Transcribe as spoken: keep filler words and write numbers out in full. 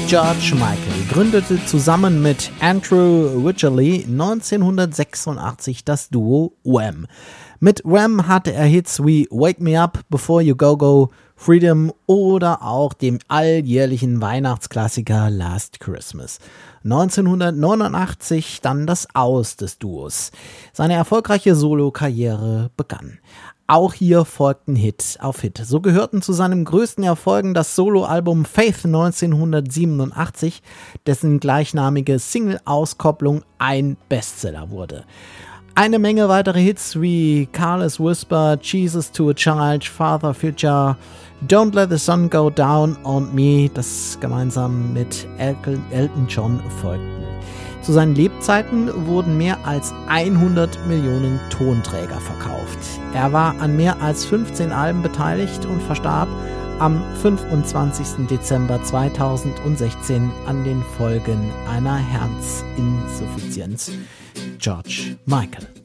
George Michael gründete zusammen mit Andrew Ridgeley neunzehnhundertsechsundachtzig das Duo Wham. Mit Wham hatte er Hits wie Wake Me Up, Before You Go Go, Freedom oder auch dem alljährlichen Weihnachtsklassiker Last Christmas. neunzehnhundertneunundachtzig dann das Aus des Duos. Seine erfolgreiche Solokarriere begann. Auch hier folgten Hit auf Hit. So gehörten zu seinen größten Erfolgen das Soloalbum Faith neunzehnhundertsiebenundachtzig, dessen gleichnamige Single-Auskopplung ein Bestseller wurde. Eine Menge weitere Hits wie Careless Whisper, Jesus to a Child, Father Future, Don't Let the Sun Go Down on Me, das gemeinsam mit El- Elton John folgten. Zu seinen Lebzeiten wurden mehr als hundert Millionen Tonträger verkauft. Er war an mehr als fünfzehn Alben beteiligt und verstarb am fünfundzwanzigsten Dezember zweitausendsechzehn an den Folgen einer Herzinsuffizienz. George Michael.